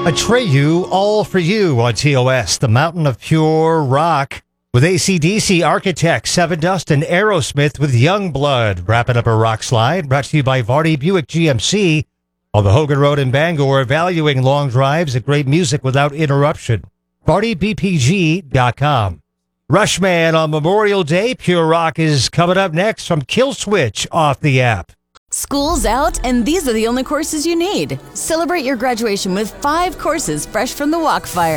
Atreyu, All For You on TOS, the mountain of pure rock. With AC/DC, Architects, Seven Dust, and Aerosmith with Youngblood. Wrapping up a rock slide, brought to you by Vardy Buick GMC on the Hogan Road in Bangor, valuing long drives and great music without interruption. VardyBPG.com. Rushman on Memorial Day. Pure Rock is coming up next from Killswitch off the app. School's out, and these are the only courses you need. Celebrate your graduation with 5 courses fresh from the Walkfire.